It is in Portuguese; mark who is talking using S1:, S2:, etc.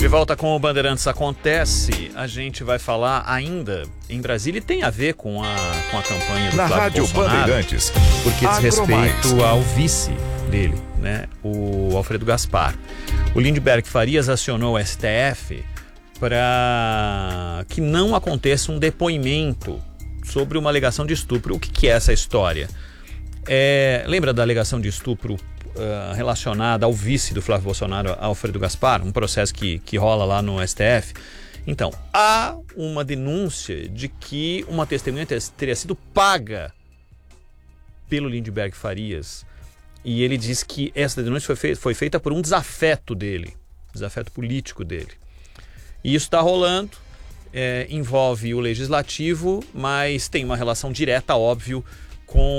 S1: volta com o Bandeirantes Acontece. A gente vai falar ainda em Brasília e tem a ver com a campanha do
S2: Na
S1: Flávio
S2: Rádio
S1: Bolsonaro,
S2: Bandeirantes,
S1: porque diz
S2: Agromais.
S1: respeito ao vice dele, né, o Alfredo Gaspar. O Lindbergh Farias acionou o STF para que não aconteça um depoimento sobre uma alegação de estupro. O que é essa história? Lembra da alegação de estupro relacionada ao vice do Flávio Bolsonaro, Alfredo Gaspar, um processo que rola lá no STF? Então, há uma denúncia de que uma testemunha teria sido paga pelo Lindbergh Farias, e ele diz que essa denúncia foi feita por um desafeto dele, desafeto político dele. E isso está rolando, envolve o legislativo, mas tem uma relação direta, óbvio, com